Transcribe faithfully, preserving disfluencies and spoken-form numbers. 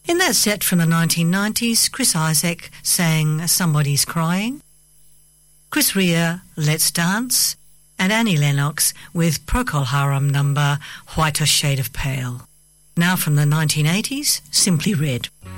In that set from the nineteen nineties, Chris Isaak sang Somebody's Crying, Chris Rea, Let's Dance, and Annie Lennox with Procol Harum number Whiter Shade of Pale. Now from the nineteen eighties, Simply Red.